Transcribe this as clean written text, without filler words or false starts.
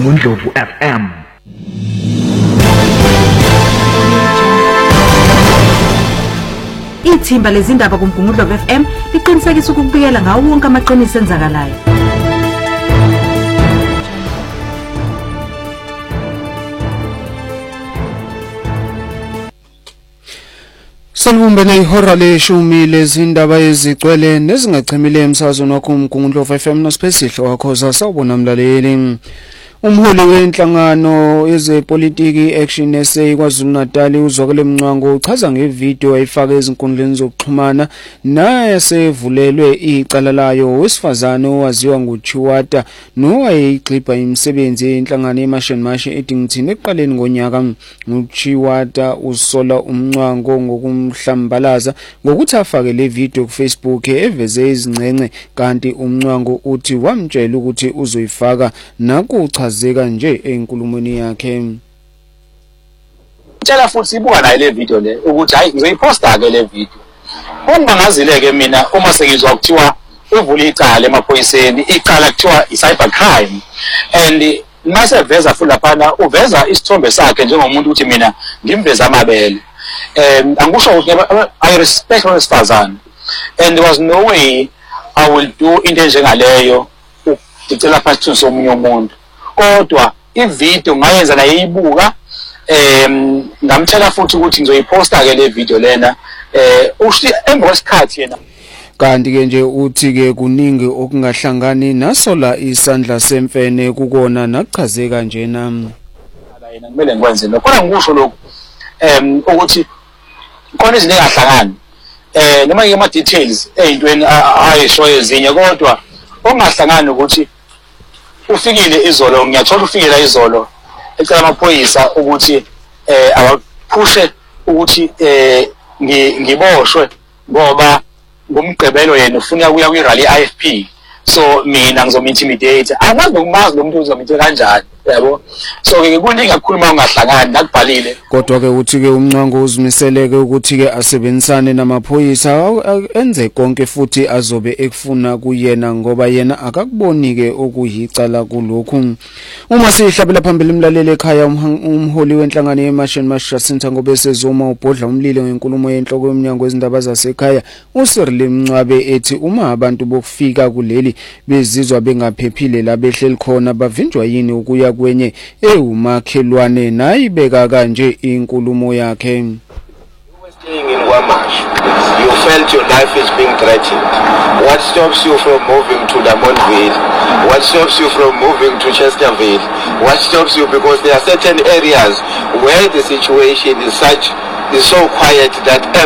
Mngundlovu FM. Ithimba lezindaba kuMgungundlovu FM liqinisekisa ukubikela ngawo wonke amaqiniso enzakalayo. Sanibonani ihora leshumi lezindaba ezigcwele nezingachemile emsazweni wakho uMgungundlovu FM nosiphesidlo wakho sasawubona mlaleli. Umholi wenhlangano yezepolitiki Action SA KwaZulu-Natal uZwakele Mncwango uchaza ngevideo ayifaka ezinkundleni zokuxhumana naye sevulelwe icala layo wesifazane owaziwa ngoChiwata nowayeyigxibha imisebenzi yenhlangano yeMashe eDington eqaleni ngonyaka. uChiwata usola uMncwango ngokumhlambalaza ngokuthi afake le video kuFacebook eveze izingcenge kanti uMncwango uthi wamtshela ukuthi uzoyifaka nakuchaza zeka nje enkulumweni yakhe. Tshela futhi ibuka nayo le video le ukuthi hayi ngizoyiposta ke le video. Ongangazile ke mina uma sengizwa kuthiwa uvula icala emaphoyiseni, icala kuthiwa i-cyber crime and mase veza futhi laphana uveza isithombe sakhe njengomuntu ukuthi mina ngimveza amabele. Angisho ukuthi I respect wesifazane and there was no way I will do into njengaleyo ukucela phansi somunye umuntu. Kodwa ivideo ngayenza la yibuka ngamtshela futhi ukuthi ngizoyiposta ke le video lena uthi emva kwesikhathi yena kanti ke nje uthi ke kuningi okungahlangani nasola isandla semfene kukona nakuchazeka nje nami la yena kumele ngikwenze lokho kodwa ngisho lokho ukuthi khona izinto engahlangani noma ngema details ezintweni ayishoyo ezinye kodwa ongahlangani ukuthi ufikile izolo ngiyathola ufikela izolo ecela amaphoyisa ukuthi awaphushe ukuthi ngiboshwe ngoba ngomgqibelo yena ufuna ukuya kwi-rally IFP so mina ngizomintimidate angazi nokumazi lo muntu uzomintimidate kanjani yabo so ke kuningi kakhuluma ungahlangani nakubhalile kodwa ke uthi ke uMncwango uzimiseleke ukuthi ke asebenzisane namaphoyisa enze konke futhi azobe ekufuna kuyena ngoba yena akakuboni ke okuyicala kulokhu. Uma sihlabela phambili imlaleli ekhaya umholi wenhlangano yeMashe Center ngobe sezoma ubhodla umlilo ngenkulumo yenhloko yomnyango wezindaba zasekhaya uCyril Mncwabe ethi uma abantu bokufika kuleli bezizwa bengaphephile la behleli khona bavinjwa yini ukuya kwenye umakhelwane nayibeka kanje inkulumo yakhe. Staying in Wamash, you felt your life is being threatened. What stops you from moving to Damonville? What stops you from moving to Chesterville? What stops you? Because there are certain areas where the situation is so quiet that